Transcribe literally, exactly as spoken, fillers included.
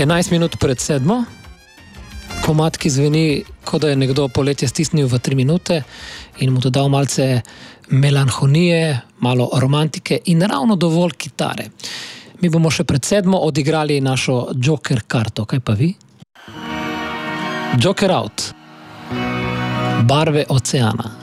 enajst minut pred sedmo. Komad, ki zveni, kot da je nekdo poletje stisnil v tri minute in mu dodal malce melanholije, malo romantike in ravno dovolj kitare. Mi bomo še pred sedmo odigrali našo Joker karto, kaj pa vi? Joker out. Barve oceana.